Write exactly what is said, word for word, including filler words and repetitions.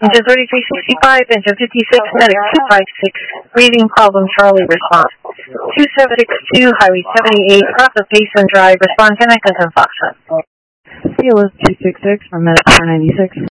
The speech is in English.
Engine thirty-three sixty-five, engine fifty-six, medic two five six, reading problem Charlie, response. two seven six two, highway seventy-eight, cross of Payson Drive, respond ten Echoes and Foxtrot. C L S two six six from medic four ninety-six.